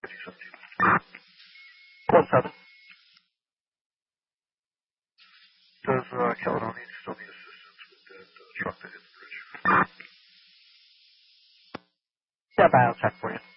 1-7. Does Caledonia still need assistance with the truck that hit the bridge? Yeah, I'll check for you.